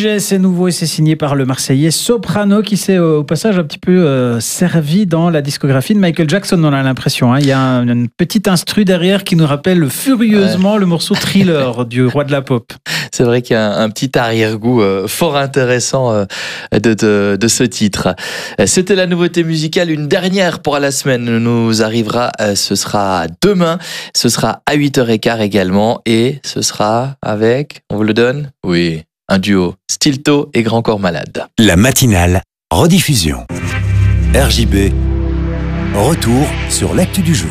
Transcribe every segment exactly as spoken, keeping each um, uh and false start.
J, c'est nouveau et c'est signé par le Marseillais Soprano qui s'est au passage un petit peu euh, servi dans la discographie de Michael Jackson, on a l'impression. Hein. Il y a un, une petite instru derrière qui nous rappelle furieusement ouais. le morceau Thriller du roi de la pop. C'est vrai qu'il y a un, un petit arrière-goût euh, fort intéressant euh, de, de, de ce titre. C'était la nouveauté musicale, une dernière pour la semaine nous arrivera, euh, ce sera demain, ce sera à huit heures quinze également et ce sera avec, on vous le donne ? Oui, un duo, Stilto et Grand Corps Malade. La matinale, rediffusion. R J B, retour sur l'actu du jour.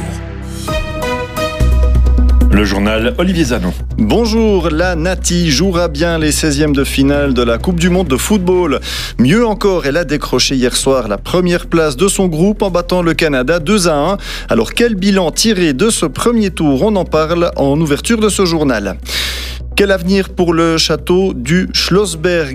Le journal Olivier Zanon. Bonjour, la Nati jouera bien les seizièmes de finale de la Coupe du Monde de football. Mieux encore, elle a décroché hier soir la première place de son groupe en battant le Canada deux à un. Alors quel bilan tiré de ce premier tour ? On en parle en ouverture de ce journal. Quel avenir pour le château du Schlossberg ?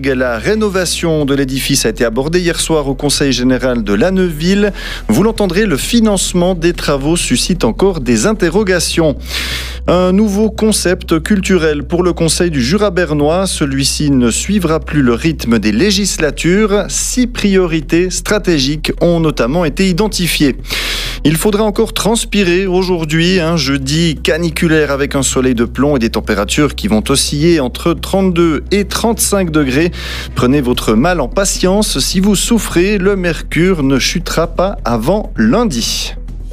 La rénovation de l'édifice a été abordée hier soir au Conseil général de La Neuville. Vous l'entendrez, le financement des travaux suscite encore des interrogations. Un nouveau concept culturel pour le Conseil du Jura bernois. Celui-ci ne suivra plus le rythme des législatures. Six priorités stratégiques ont notamment été identifiées. Il faudra encore transpirer aujourd'hui, un jeudi caniculaire avec un soleil de plomb et des températures qui vont osciller entre trente-deux et trente-cinq degrés. Prenez votre mal en patience. Si vous souffrez, le mercure ne chutera pas avant lundi.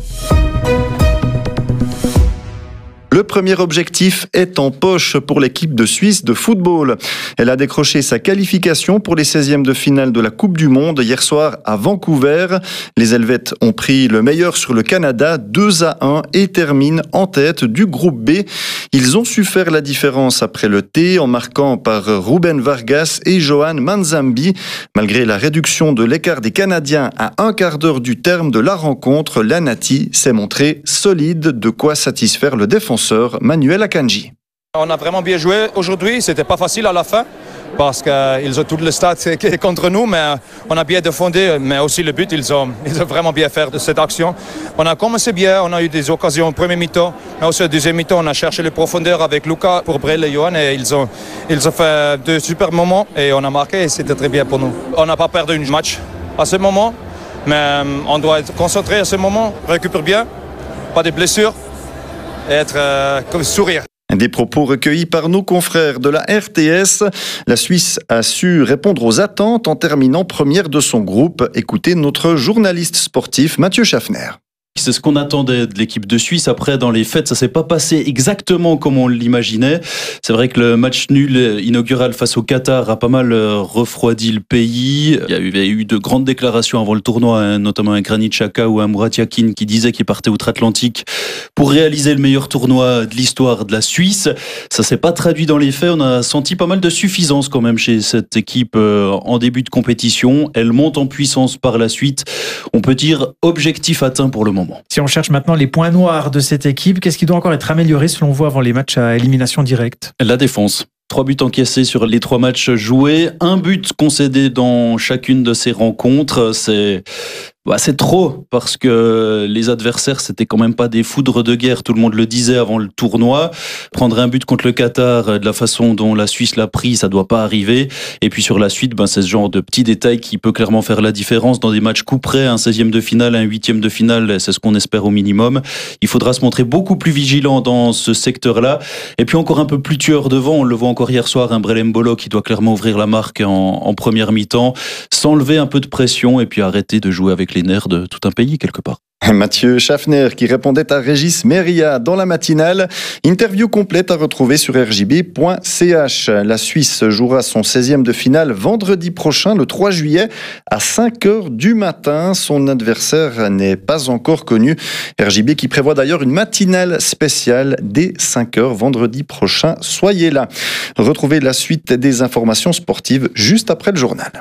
Le premier objectif est en poche pour l'équipe de Suisse de football. Elle a décroché sa qualification pour les seizièmes de finale de la Coupe du Monde hier soir à Vancouver. Les Helvètes ont pris le meilleur sur le Canada deux à un et terminent en tête du groupe B. Ils ont su faire la différence après le thé en marquant par Ruben Vargas et Johan Manzambi. Malgré la réduction de l'écart des Canadiens à un quart d'heure du terme de la rencontre, la Nati s'est montrée solide, de quoi satisfaire le défenseur Manuel Akanji. On a vraiment bien joué aujourd'hui, c'était pas facile à la fin parce qu'ils ont tout le stade contre nous, mais on a bien défendu, mais aussi le but, ils ont, ils ont vraiment bien fait de cette action. On a commencé bien, on a eu des occasions au premier mi-temps, mais aussi au deuxième mi-temps, on a cherché les profondeurs avec Lucas pour Brel et Johan et ils ont, ils ont fait de super moments et on a marqué et c'était très bien pour nous. On n'a pas perdu un match à ce moment, mais on doit être concentré à ce moment, récupérer bien, pas de blessures. Être euh, comme sourire. Des propos recueillis par nos confrères de la R T S. La Suisse a su répondre aux attentes en terminant première de son groupe. Écoutez notre journaliste sportif Mathieu Schaffner. C'est ce qu'on attendait de l'équipe de Suisse. Après, dans les faits, ça s'est pas passé exactement comme on l'imaginait. C'est vrai que le match nul inaugural face au Qatar a pas mal refroidi le pays. Il y a eu, il y a eu de grandes déclarations avant le tournoi, hein, notamment un Granit Xhaka ou un Murat Yakin qui disait qu'il partait outre-Atlantique pour réaliser le meilleur tournoi de l'histoire de la Suisse. Ça s'est pas traduit dans les faits. On a senti pas mal de suffisance quand même chez cette équipe en début de compétition. Elle monte en puissance par la suite. On peut dire objectif atteint pour le moment. Si on cherche maintenant les points noirs de cette équipe, qu'est-ce qui doit encore être amélioré selon vous avant les matchs à élimination directe ? La défense. Trois buts encaissés sur les trois matchs joués, un but concédé dans chacune de ces rencontres. C'est, bah, c'est trop parce que les adversaires, c'était quand même pas des foudres de guerre. Tout le monde le disait avant le tournoi. Prendre un but contre le Qatar de la façon dont la Suisse l'a pris, ça doit pas arriver. Et puis sur la suite, ben, c'est ce genre de petits détails qui peut clairement faire la différence dans des matchs coup près, un seizième de finale, un huitième de finale. C'est ce qu'on espère au minimum. Il faudra se montrer beaucoup plus vigilant dans ce secteur-là. Et puis encore un peu plus tueur devant. On le voit encore hier soir, un Brel Mbolo qui doit clairement ouvrir la marque en, en première mi-temps, s'enlever un peu de pression et puis arrêter de jouer avec les nerfs de tout un pays quelque part. Mathieu Schaffner qui répondait à Régis Meria dans la matinale. Interview complète à retrouver sur r j b point c h. La Suisse jouera son seizième de finale vendredi prochain, le trois juillet, à cinq heures du matin. Son adversaire n'est pas encore connu. R J B qui prévoit d'ailleurs une matinale spéciale dès cinq heures vendredi prochain. Soyez là. Retrouvez la suite des informations sportives juste après le journal.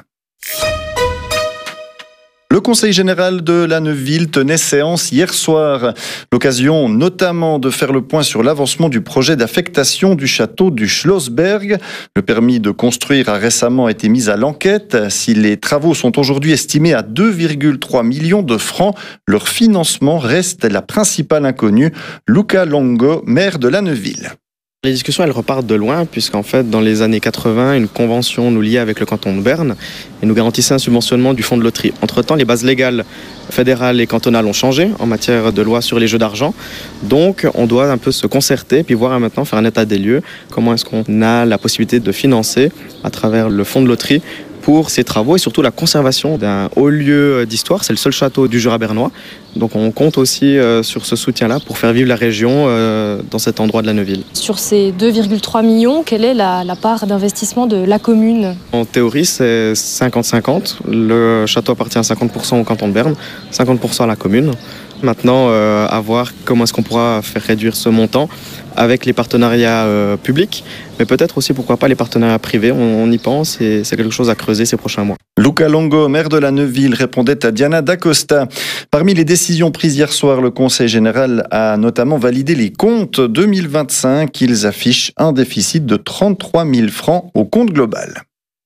Le Conseil général de La Neuville tenait séance hier soir. L'occasion notamment de faire le point sur l'avancement du projet d'affectation du château du Schlossberg. Le permis de construire a récemment été mis à l'enquête. Si les travaux sont aujourd'hui estimés à deux virgule trois millions de francs, leur financement reste la principale inconnue. Luca Longo, maire de La Neuville. Les discussions, elles repartent de loin, puisqu'en fait, dans les années quatre-vingts, une convention nous liait avec le canton de Berne et nous garantissait un subventionnement du fonds de loterie. Entre-temps, les bases légales fédérales et cantonales ont changé en matière de loi sur les jeux d'argent. Donc, on doit un peu se concerter, puis voir maintenant, faire un état des lieux. Comment est-ce qu'on a la possibilité de financer à travers le fonds de loterie pour ces travaux et surtout la conservation d'un haut lieu d'histoire. C'est le seul château du Jura bernois. Donc on compte aussi euh, sur ce soutien-là pour faire vivre la région euh, dans cet endroit de la Neuville. Sur ces deux virgule trois millions, quelle est la, la part d'investissement de la commune ? En théorie, c'est cinquante cinquante. Le château appartient à cinquante pour cent au canton de Berne, cinquante pour cent à la commune. Maintenant, euh, à voir comment est-ce qu'on pourra faire réduire ce montant avec les partenariats euh, publics, mais peut-être aussi, pourquoi pas, les partenariats privés. On, on y pense et c'est quelque chose à creuser ces prochains mois. Luca Longo, maire de la Neuville, répondait à Diana D'Acosta. Parmi les décisions prises hier soir, le Conseil général a notamment validé les comptes deux mille vingt-cinq. Ils affichent un déficit de trente-trois mille francs au compte global.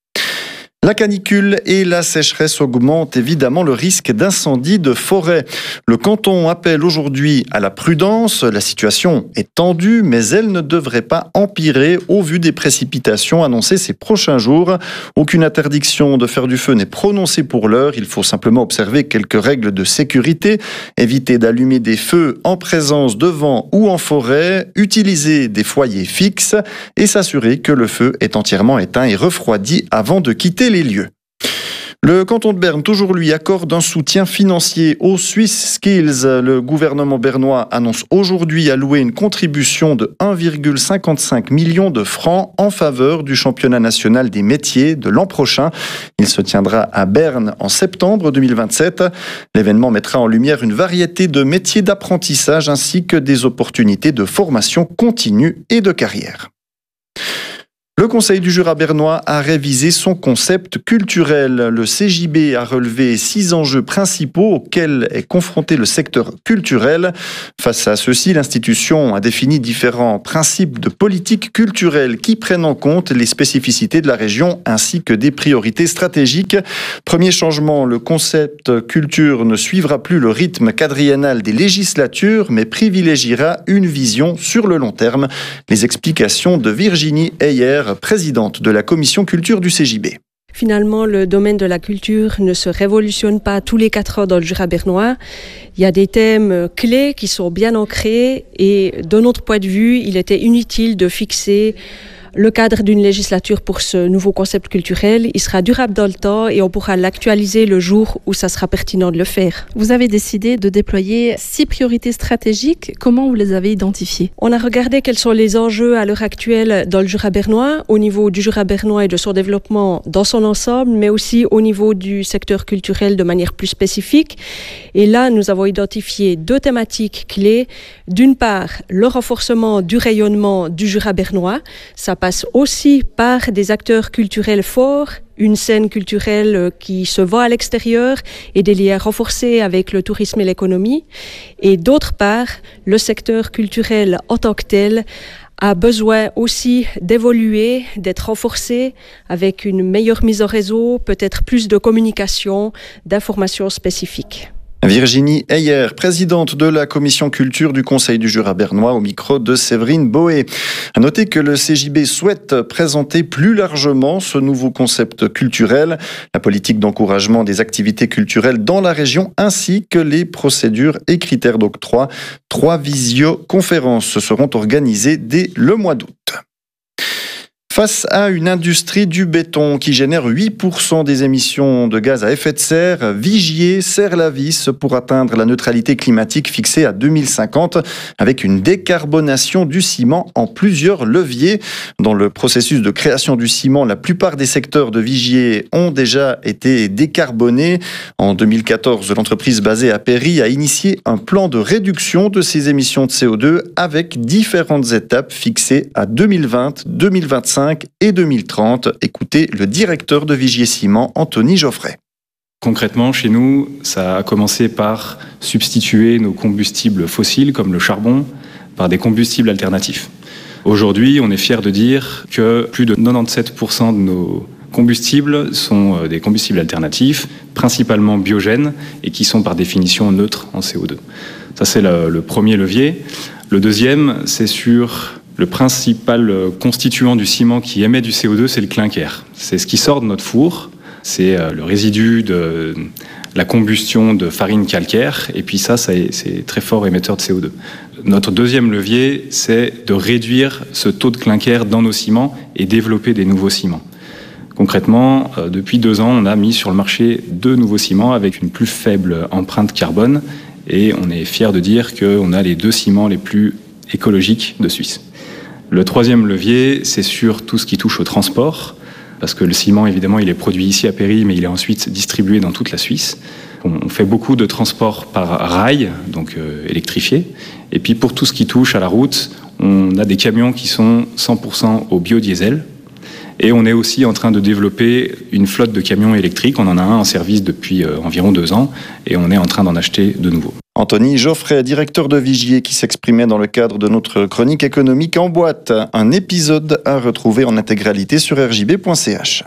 La canicule et la sécheresse augmentent évidemment le risque d'incendie de forêt. Le canton appelle aujourd'hui à la prudence. La situation est tendue, mais elle ne devrait pas empirer au vu des précipitations annoncées ces prochains jours. Aucune interdiction de faire du feu n'est prononcée pour l'heure. Il faut simplement observer quelques règles de sécurité. Éviter d'allumer des feux en présence de vent ou en forêt. Utiliser des foyers fixes et s'assurer que le feu est entièrement éteint et refroidi avant de quitter les lieux. Le canton de Berne, toujours lui, accorde un soutien financier aux Swiss Skills. Le gouvernement bernois annonce aujourd'hui allouer une contribution de un virgule cinquante-cinq million de francs en faveur du championnat national des métiers de l'an prochain. Il se tiendra à Berne en septembre deux mille vingt-sept. L'événement mettra en lumière une variété de métiers d'apprentissage ainsi que des opportunités de formation continue et de carrière. Le Conseil du Jura bernois a révisé son concept culturel. Le C J B a relevé six enjeux principaux auxquels est confronté le secteur culturel. Face à ceux-ci, l'institution a défini différents principes de politique culturelle qui prennent en compte les spécificités de la région ainsi que des priorités stratégiques. Premier changement, le concept culture ne suivra plus le rythme quadriennal des législatures, mais privilégiera une vision sur le long terme. Les explications de Virginie Heyer, présidente de la commission culture du C J B. Finalement, le domaine de la culture ne se révolutionne pas tous les quatre ans dans le Jura bernois. Il y a des thèmes clés qui sont bien ancrés et de notre point de vue, il était inutile de fixer le cadre d'une législature pour ce nouveau concept culturel. Il sera durable dans le temps et on pourra l'actualiser le jour où ça sera pertinent de le faire. Vous avez décidé de déployer six priorités stratégiques. Comment vous les avez identifiées ? On a regardé quels sont les enjeux à l'heure actuelle dans le Jura bernois, au niveau du Jura bernois et de son développement dans son ensemble, mais aussi au niveau du secteur culturel de manière plus spécifique. Et là, nous avons identifié deux thématiques clés. D'une part, le renforcement du rayonnement du Jura bernois. Ça passe aussi par des acteurs culturels forts, une scène culturelle qui se voit à l'extérieur et des liens renforcés avec le tourisme et l'économie. Et d'autre part, le secteur culturel en tant que tel a besoin aussi d'évoluer, d'être renforcé avec une meilleure mise en réseau, peut-être plus de communication, d'informations spécifiques. Virginie Heyer, présidente de la commission culture du Conseil du Jura bernois, au micro de Séverine Boé. À noter que le C J B souhaite présenter plus largement ce nouveau concept culturel, la politique d'encouragement des activités culturelles dans la région, ainsi que les procédures et critères d'octroi. Trois visioconférences seront organisées dès le mois d'août. Face à une industrie du béton qui génère huit pour cent des émissions de gaz à effet de serre, Vigier serre la vis pour atteindre la neutralité climatique fixée à deux mille cinquante avec une décarbonation du ciment en plusieurs leviers. Dans le processus de création du ciment, la plupart des secteurs de Vigier ont déjà été décarbonés. En deux mille quatorze, l'entreprise basée à Péry a initié un plan de réduction de ses émissions de C O deux avec différentes étapes fixées à deux mille vingt, deux mille vingt-cinq et deux mille trente. Écoutez le directeur de Vigier Ciment, Anthony Geoffrey. Concrètement, chez nous, ça a commencé par substituer nos combustibles fossiles, comme le charbon, par des combustibles alternatifs. Aujourd'hui, on est fiers de dire que plus de quatre-vingt-dix-sept pour cent de nos combustibles sont des combustibles alternatifs, principalement biogènes, et qui sont par définition neutres en C O deux. Ça, c'est le, le premier levier. Le deuxième, c'est sur Le principal constituant du ciment qui émet du C O deux, c'est le clinker. C'est ce qui sort de notre four, c'est le résidu de la combustion de farine calcaire, et puis ça, c'est très fort émetteur de C O deux. Notre deuxième levier, c'est de réduire ce taux de clinker dans nos ciments et développer des nouveaux ciments. Concrètement, depuis deux ans, on a mis sur le marché deux nouveaux ciments avec une plus faible empreinte carbone, et on est fiers de dire qu'on a les deux ciments les plus écologiques de Suisse. Le troisième levier, c'est sur tout ce qui touche au transport, parce que le ciment, évidemment, il est produit ici à Péry, mais il est ensuite distribué dans toute la Suisse. On fait beaucoup de transport par rail, donc euh, électrifié. Et puis pour tout ce qui touche à la route, on a des camions qui sont cent pour cent au biodiesel. Et on est aussi en train de développer une flotte de camions électriques. On en a un en service depuis euh, environ deux ans et on est en train d'en acheter de nouveaux. Anthony Geoffrey, directeur de Vigier, qui s'exprimait dans le cadre de notre chronique économique en boîte. Un épisode à retrouver en intégralité sur r j b point c h.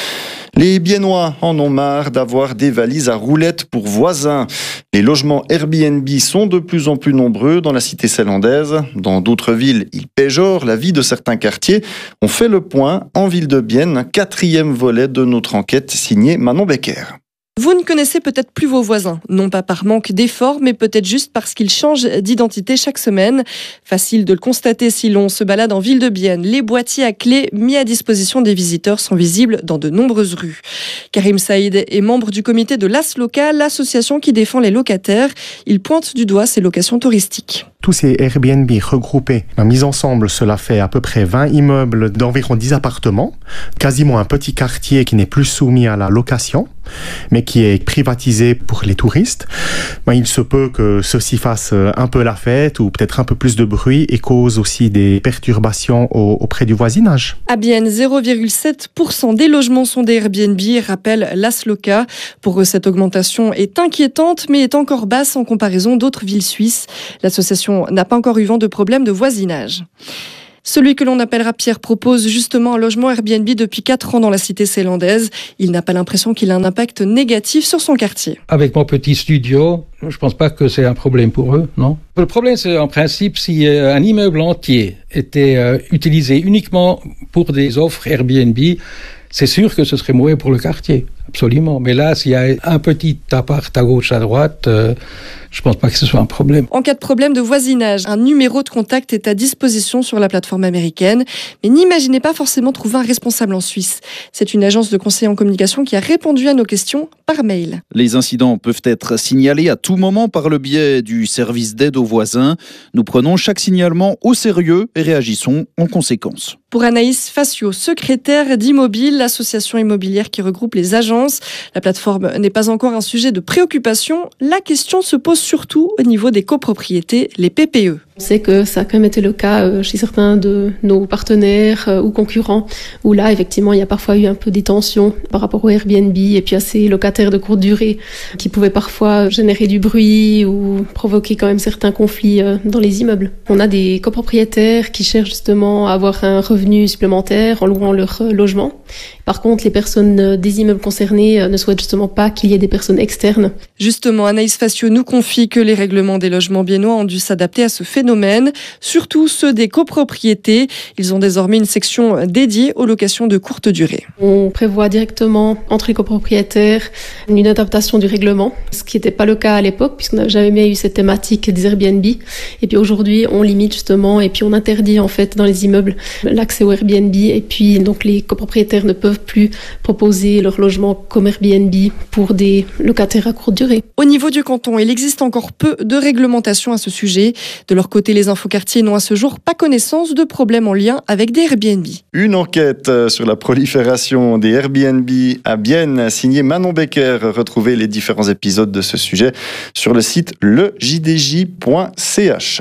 Les Biennois en ont marre d'avoir des valises à roulettes pour voisins. Les logements Airbnb sont de plus en plus nombreux dans la cité célandaise. Dans d'autres villes, ils péjorent la vie de certains quartiers. On fait le point en ville de Bienne, un quatrième volet de notre enquête signée Manon Becker. Vous ne connaissez peut-être plus vos voisins, non pas par manque d'efforts, mais peut-être juste parce qu'ils changent d'identité chaque semaine. Facile de le constater si l'on se balade en ville de Bienne. Les boîtiers à clés mis à disposition des visiteurs sont visibles dans de nombreuses rues. Karim Saïd est membre du comité de l'A S Local, l'association qui défend les locataires. Il pointe du doigt ces locations touristiques. Tous ces Airbnb regroupés, mis ensemble, cela fait à peu près vingt immeubles d'environ dix appartements, quasiment un petit quartier qui n'est plus soumis à la location, mais qui est privatisé pour les touristes. Il se peut que ceci fasse un peu la fête ou peut-être un peu plus de bruit et cause aussi des perturbations auprès du voisinage. À Bienne, zéro virgule sept pour cent des logements sont des Airbnb, rappelle l'A S Local. Pour eux, cette augmentation est inquiétante, mais est encore basse en comparaison d'autres villes suisses. L'association n'a pas encore eu vent de problème de voisinage. Celui que l'on appellera Pierre propose justement un logement Airbnb depuis quatre ans dans la cité célandaise. Il n'a pas l'impression qu'il a un impact négatif sur son quartier. Avec mon petit studio, je ne pense pas que c'est un problème pour eux, non. Le problème, c'est en principe si un immeuble entier était euh, utilisé uniquement pour des offres Airbnb, c'est sûr que ce serait mauvais pour le quartier, absolument. Mais là, s'il y a un petit appart à gauche, à droite, euh, je ne pense pas que ce soit un problème. En cas de problème de voisinage, un numéro de contact est à disposition sur la plateforme américaine. Mais n'imaginez pas forcément trouver un responsable en Suisse. C'est une agence de conseil en communication qui a répondu à nos questions par mail. Les incidents peuvent être signalés à tout moment par le biais du service d'aide aux voisins. Nous prenons chaque signalement au sérieux et réagissons en conséquence. Pour Anaïs Facio, secrétaire d'Immobile, l'association immobilière qui regroupe les agences, la plateforme n'est pas encore un sujet de préoccupation. La question se pose surtout au niveau des copropriétés, les P P E. On sait que ça a quand même été le cas chez certains de nos partenaires ou concurrents, où là, effectivement, il y a parfois eu un peu des tensions par rapport au Airbnb et puis à ces locataires de courte durée qui pouvaient parfois générer du bruit ou provoquer quand même certains conflits dans les immeubles. On a des copropriétaires qui cherchent justement à avoir un revenu supplémentaire en louant leur logement. Par contre, les personnes des immeubles concernés ne souhaitent justement pas qu'il y ait des personnes externes. Justement, Anaïs Facio nous confie que les règlements des logements biennois ont dû s'adapter à ce phénomène, surtout ceux des copropriétés. Ils ont désormais une section dédiée aux locations de courte durée. On prévoit directement entre les copropriétaires une adaptation du règlement, ce qui n'était pas le cas à l'époque puisqu'on n'a jamais eu cette thématique des Airbnb. Et puis aujourd'hui, on limite justement et puis on interdit en fait dans les immeubles l'accès au Airbnb et puis donc les copropriétaires ne peuvent plus proposer leur logement comme Airbnb pour des locataires à courte durée. Au niveau du canton, il existe encore peu de réglementation à ce sujet. De leur côté, les infoquartiers n'ont à ce jour pas connaissance de problèmes en lien avec des Airbnb. Une enquête sur la prolifération des Airbnb à Bienne, signée Manon Becker. Retrouvez les différents épisodes de ce sujet sur le site le j d j point c h.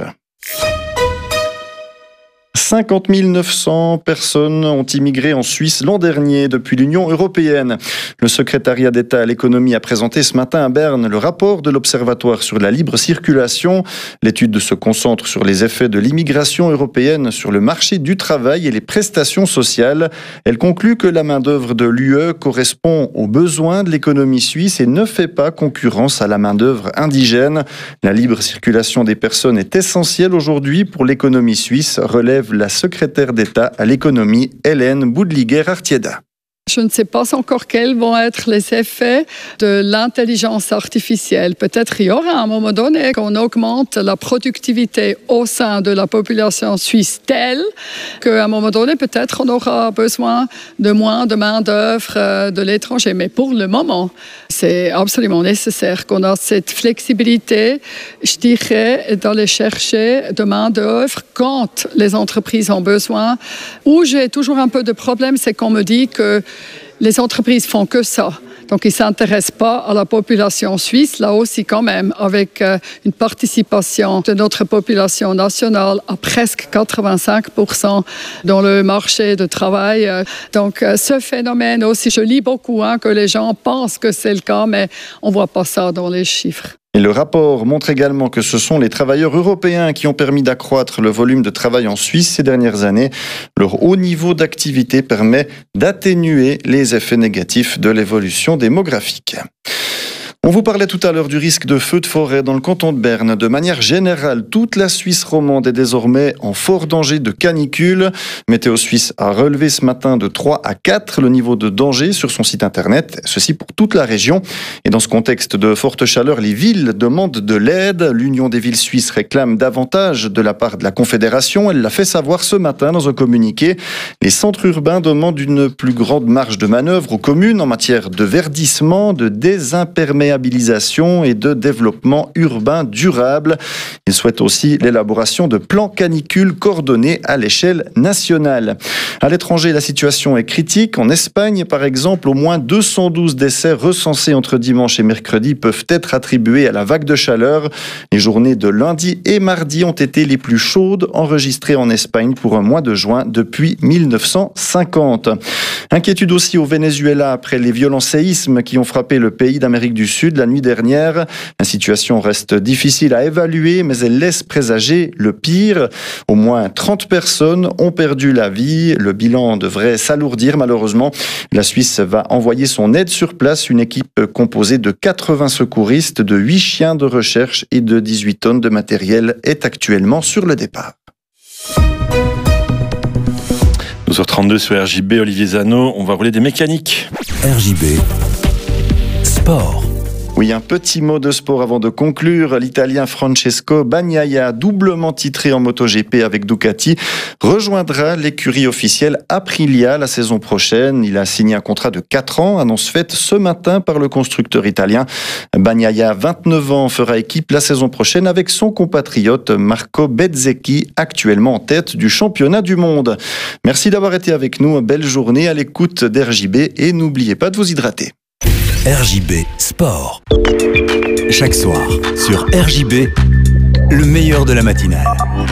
cinquante mille neuf cents personnes ont immigré en Suisse l'an dernier depuis l'Union européenne. Le secrétariat d'État à l'économie a présenté ce matin à Berne le rapport de l'Observatoire sur la libre circulation. L'étude se concentre sur les effets de l'immigration européenne sur le marché du travail et les prestations sociales. Elle conclut que la main-d'œuvre de l'U E correspond aux besoins de l'économie suisse et ne fait pas concurrence à la main-d'œuvre indigène. La libre circulation des personnes est essentielle aujourd'hui pour l'économie suisse, relève relève la secrétaire d'État à l'économie, Hélène Boudliguer-Artieda. Je ne sais pas encore quels vont être les effets de l'intelligence artificielle. Peut-être il y aura à un moment donné qu'on augmente la productivité au sein de la population suisse telle qu'à un moment donné, peut-être on aura besoin de moins de main-d'œuvre de l'étranger. Mais pour le moment, c'est absolument nécessaire qu'on a cette flexibilité, je dirais, d'aller chercher de main-d'œuvre quand les entreprises ont besoin. Où j'ai toujours un peu de problème, c'est qu'on me dit que les entreprises font que ça. Donc, ils ne s'intéressent pas à la population suisse, là aussi quand même, avec euh, une participation de notre population nationale à presque quatre-vingt-cinq pour cent dans le marché du travail. Donc, euh, ce phénomène aussi, je lis beaucoup hein, que les gens pensent que c'est le cas, mais on ne voit pas ça dans les chiffres. Et le rapport montre également que ce sont les travailleurs européens qui ont permis d'accroître le volume de travail en Suisse ces dernières années. Leur haut niveau d'activité permet d'atténuer les effets négatifs de l'évolution démographique. On vous parlait tout à l'heure du risque de feu de forêt dans le canton de Berne. De manière générale, toute la Suisse romande est désormais en fort danger de canicule. Météo Suisse a relevé ce matin de trois à quatre le niveau de danger sur son site internet. Ceci pour toute la région. Et dans ce contexte de forte chaleur, les villes demandent de l'aide. L'Union des villes suisses réclame davantage de la part de la Confédération. Elle l'a fait savoir ce matin dans un communiqué. Les centres urbains demandent une plus grande marge de manœuvre aux communes en matière de verdissement, de désimperméabilisation et de développement urbain durable. Il souhaite aussi l'élaboration de plans canicules coordonnés à l'échelle nationale. À l'étranger, la situation est critique. En Espagne, par exemple, au moins deux cent douze décès recensés entre dimanche et mercredi peuvent être attribués à la vague de chaleur. Les journées de lundi et mardi ont été les plus chaudes enregistrées en Espagne pour un mois de juin depuis mille neuf cent cinquante. Inquiétude aussi au Venezuela après les violents séismes qui ont frappé le pays d'Amérique du Sud la nuit dernière. La situation reste difficile à évaluer, mais elle laisse présager le pire. Au moins trente personnes ont perdu la vie. Le bilan devrait s'alourdir malheureusement. La Suisse va envoyer son aide sur place. Une équipe composée de quatre-vingts secouristes, de huit chiens de recherche et de dix-huit tonnes de matériel est actuellement sur le départ. douze heures trente-deux sur R J B, Olivier Zano, on va rouler des mécaniques. R J B Sport. Oui, un petit mot de sport avant de conclure. L'Italien Francesco Bagnaia, doublement titré en MotoGP avec Ducati, rejoindra l'écurie officielle Aprilia la saison prochaine. Il a signé un contrat de quatre ans, annonce faite ce matin par le constructeur italien. Bagnaia, vingt-neuf ans, fera équipe la saison prochaine avec son compatriote Marco Bezzecchi, actuellement en tête du championnat du monde. Merci d'avoir été avec nous. Belle journée à l'écoute d'R J B et n'oubliez pas de vous hydrater. R J B Sport. Chaque soir, sur R J B, le meilleur de la matinale.